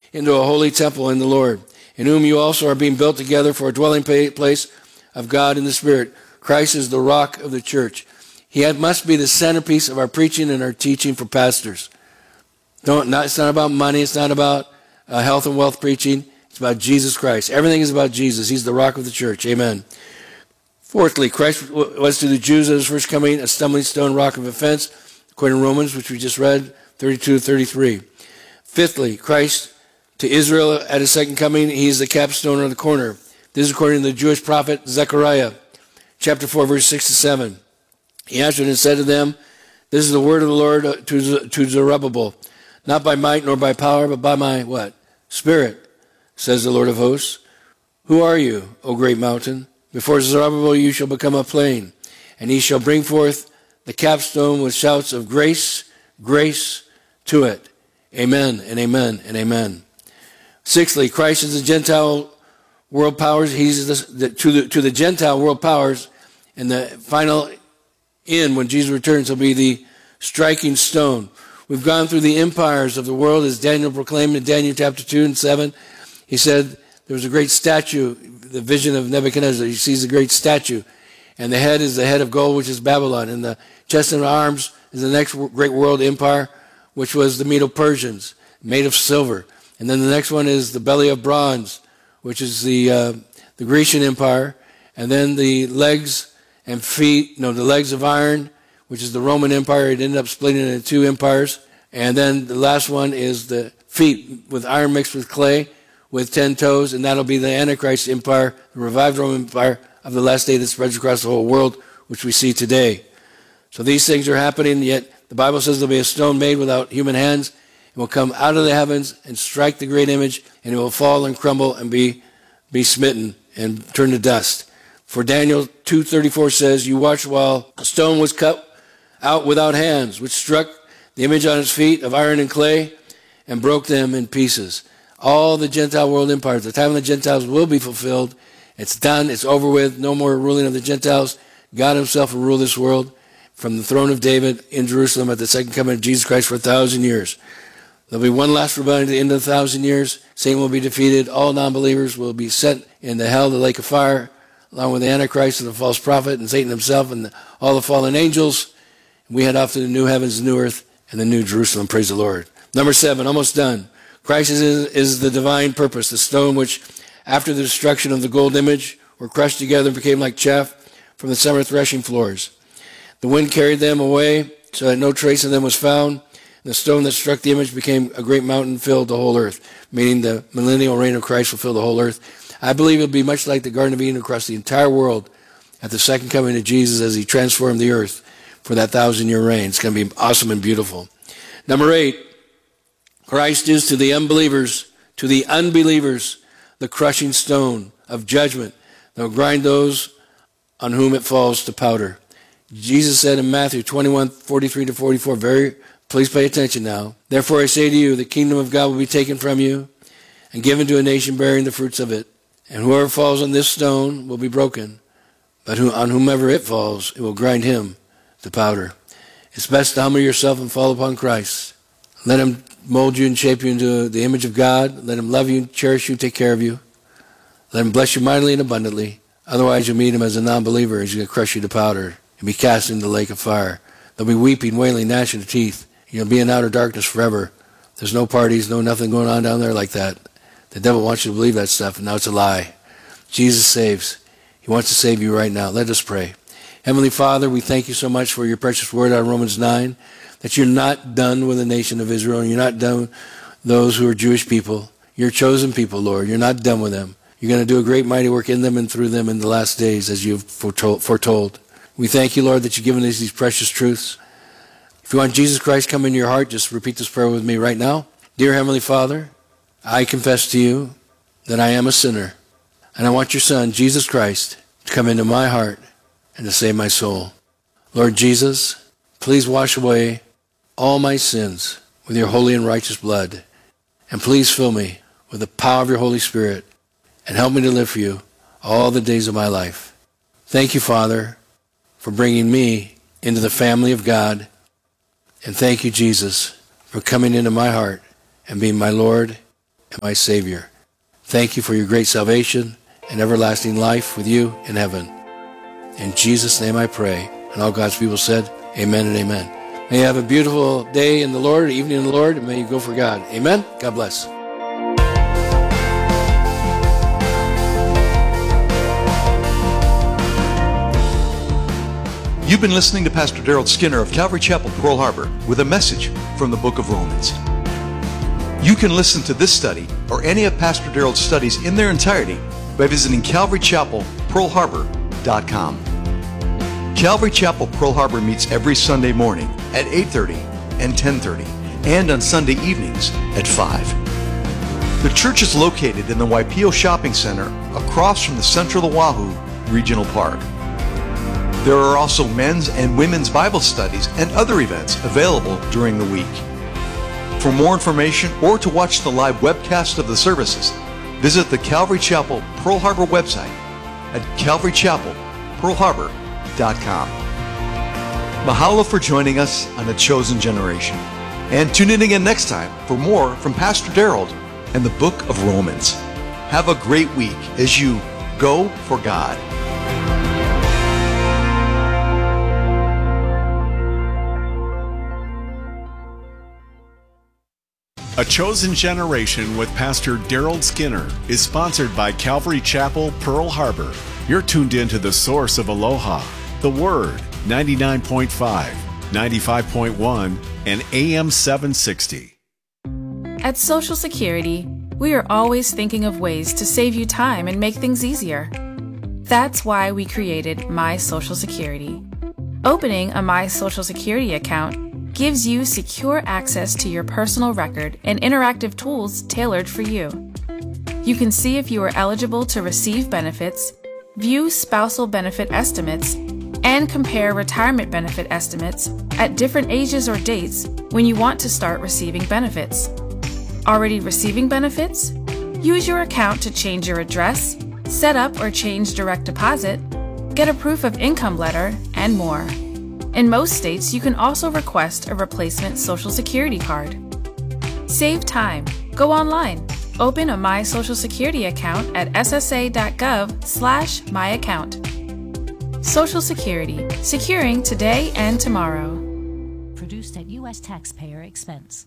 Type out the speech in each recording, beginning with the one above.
into a holy temple in the Lord, in whom you also are being built together for a dwelling place of God in the Spirit. Christ is the rock of the church. He must be the centerpiece of our preaching and our teaching for pastors. It's not about money. It's not about health and wealth preaching. It's about Jesus Christ. Everything is about Jesus. He's the rock of the church. Amen. Fourthly, Christ was to the Jews at his first coming a stumbling stone, rock of offense, according to Romans, which we just read, 32-33. Fifthly, Christ to Israel at his second coming, he is the capstone or the corner. This is according to the Jewish prophet Zechariah, chapter 4, verse 6-7. He answered and said to them, this is the word of the Lord to Zerubbabel, not by might nor by power, but by my, what? Spirit, says the Lord of hosts. Who are you, O great mountain? Before Zerubbabel you shall become a plain, and he shall bring forth the capstone with shouts of grace, grace to it. Amen and amen and amen. Sixthly, Christ is the Gentile world powers. He's to the Gentile world powers, and the final end when Jesus returns will be the striking stone. We've gone through the empires of the world as Daniel proclaimed in Daniel chapter 2 and 7. He said there was a great statue, the vision of Nebuchadnezzar. He sees a great statue, and the head is the head of gold, which is Babylon, and the chest and arms is the next great world empire, which was the Medo-Persians, made of silver. And then the next one is the belly of bronze, which is the Grecian Empire. And then the legs and feet, the legs of iron, which is the Roman Empire. It ended up splitting into two empires. And then the last one is the feet with iron mixed with clay with 10 toes, and that'll be the Antichrist Empire, the revived Roman Empire of the last day that spreads across the whole world, which we see today. So these things are happening, yet the Bible says there'll be a stone made without human hands. It will come out of the heavens and strike the great image, and it will fall and crumble and be smitten and turn to dust. For Daniel 2:34 says, you watched while a stone was cut out without hands, which struck the image on its feet of iron and clay and broke them in pieces. All the Gentile world empires, the time of the Gentiles will be fulfilled. It's done. It's over with. No more ruling of the Gentiles. God himself will rule this world from the throne of David in Jerusalem at the second coming of Jesus Christ for 1,000 years. There'll be one last rebellion at the end of 1,000 years. Satan will be defeated. All non-believers will be sent into hell, the lake of fire, along with the Antichrist and the false prophet and Satan himself and all the fallen angels. We head off to the new heavens, the new earth, and the new Jerusalem. Praise the Lord. Number 7, almost done. Christ is the divine purpose, the stone which, after the destruction of the gold image, were crushed together and became like chaff from the summer threshing floors. The wind carried them away so that no trace of them was found. The stone that struck the image became a great mountain, filled the whole earth, meaning the millennial reign of Christ will fill the whole earth. I believe it'll be much like the Garden of Eden across the entire world at the second coming of Jesus as he transformed the earth for that 1,000-year reign. It's going to be awesome and beautiful. Number 8, Christ is to the unbelievers, the crushing stone of judgment that will grind those on whom it falls to powder. Jesus said in Matthew 21:43-44, please pay attention now. Therefore I say to you, the kingdom of God will be taken from you and given to a nation bearing the fruits of it. And whoever falls on this stone will be broken, but on whomever it falls, it will grind him to powder. It's best to humble yourself and fall upon Christ. Let him mold you and shape you into the image of God. Let him love you, cherish you, take care of you. Let him bless you mightily and abundantly. Otherwise you'll meet him as a non-believer. He's going to crush you to powder and be cast into the lake of fire. There'll be weeping, wailing, gnashing of teeth. You'll be in outer darkness forever. There's no parties, nothing going on down there like that. The devil wants you to believe that stuff, and now it's a lie. Jesus saves. He wants to save you right now. Let us pray. Heavenly Father, we thank you so much for your precious word out of Romans 9, that you're not done with the nation of Israel, and you're not done with those who are Jewish people. You're chosen people, Lord. You're not done with them. You're going to do a great mighty work in them and through them in the last days, as you've foretold. We thank you, Lord, that you've given us these precious truths. If you want Jesus Christ come into your heart, just repeat this prayer with me right now. Dear Heavenly Father, I confess to you that I am a sinner, and I want your Son, Jesus Christ, to come into my heart and to save my soul. Lord Jesus, please wash away all my sins with your holy and righteous blood, and please fill me with the power of your Holy Spirit and help me to live for you all the days of my life. Thank you, Father, for bringing me into the family of God. And thank you, Jesus, for coming into my heart and being my Lord and my Savior. Thank you for your great salvation and everlasting life with you in heaven. In Jesus' name I pray. And all God's people said, amen and amen. May you have a beautiful day in the Lord, evening in the Lord, and may you go for God. Amen. God bless. You've been listening to Pastor Daryl Skinner of Calvary Chapel, Pearl Harbor, with a message from the book of Romans. You can listen to this study or any of Pastor Daryl's studies in their entirety by visiting CalvaryChapelPearlHarbor.com. Calvary Chapel Pearl Harbor meets every Sunday morning at 8:30 and 10:30, and on Sunday evenings at 5. The church is located in the Waipio Shopping Center across from the Central Oahu Regional Park. There are also men's and women's Bible studies and other events available during the week. For more information or to watch the live webcast of the services, visit the Calvary Chapel Pearl Harbor website at CalvaryChapelPearlHarbor.com. Mahalo for joining us on The Chosen Generation. And tune in again next time for more from Pastor Daryl and the book of Romans. Have a great week as you go for God. A Chosen Generation with Pastor Daryl Skinner is sponsored by Calvary Chapel, Pearl Harbor. You're tuned in to the source of Aloha, the Word, 99.5, 95.1, and AM 760. At Social Security, we are always thinking of ways to save you time and make things easier. That's why we created My Social Security. Opening a My Social Security account gives you secure access to your personal record and interactive tools tailored for you. You can see if you are eligible to receive benefits, view spousal benefit estimates, and compare retirement benefit estimates at different ages or dates when you want to start receiving benefits. Already receiving benefits? Use your account to change your address, set up or change direct deposit, get a proof of income letter, and more. In most states, you can also request a replacement Social Security card. Save time. Go online. Open a My Social Security account at ssa.gov/myaccount. Social Security, securing today and tomorrow. Produced at U.S. taxpayer expense.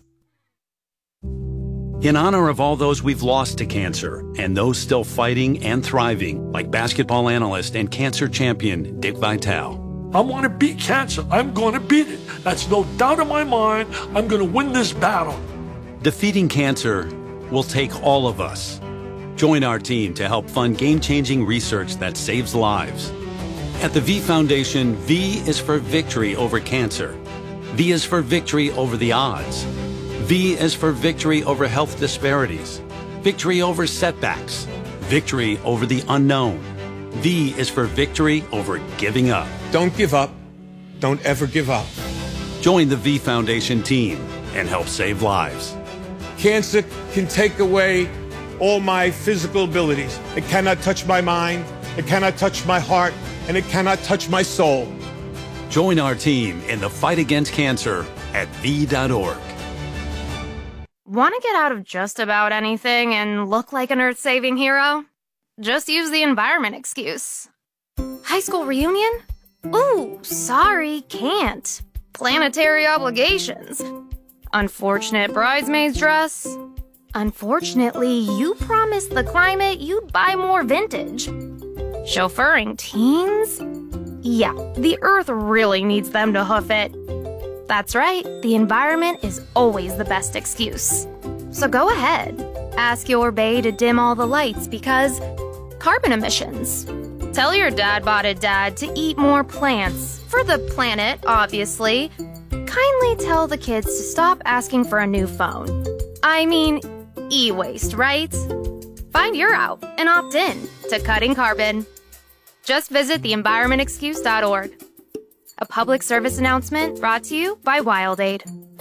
In honor of all those we've lost to cancer and those still fighting and thriving, like basketball analyst and cancer champion Dick Vitale. I want to beat cancer. I'm going to beat it. That's no doubt in my mind. I'm going to win this battle. Defeating cancer will take all of us. Join our team to help fund game-changing research that saves lives. At the V Foundation, V is for victory over cancer. V is for victory over the odds. V is for victory over health disparities, victory over setbacks, victory over the unknown. V is for victory over giving up. Don't give up. Don't ever give up. Join the V Foundation team and help save lives. Cancer can take away all my physical abilities. It cannot touch my mind, it cannot touch my heart, and it cannot touch my soul. Join our team in the fight against cancer at V.org. Want to get out of just about anything and look like an earth-saving hero? Just use the environment excuse. High school reunion? Ooh, sorry, can't. Planetary obligations. Unfortunate bridesmaid's dress. Unfortunately, you promised the climate you'd buy more vintage. Chauffeuring teens? Yeah, the earth really needs them to hoof it. That's right, the environment is always the best excuse. So go ahead, ask your bae to dim all the lights because carbon emissions. Tell your dad-bod dad to eat more plants, for the planet, obviously. Kindly tell the kids to stop asking for a new phone. I mean, e-waste, right? Find your out and opt in to cutting carbon. Just visit theenvironmentexcuse.org. A public service announcement brought to you by WildAid.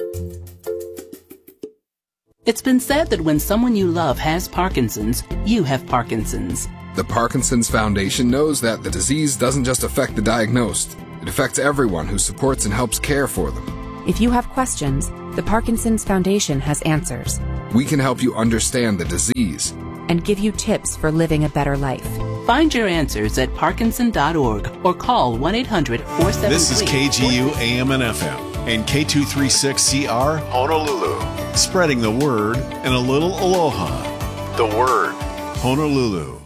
It's been said that when someone you love has Parkinson's, you have Parkinson's. The Parkinson's Foundation knows that the disease doesn't just affect the diagnosed. It affects everyone who supports and helps care for them. If you have questions, the Parkinson's Foundation has answers. We can help you understand the disease and give you tips for living a better life. Find your answers at Parkinson.org or call 1-800-473. This is KGU AM and FM and K236CR Honolulu. Spreading the word and a little aloha. The Word, Honolulu.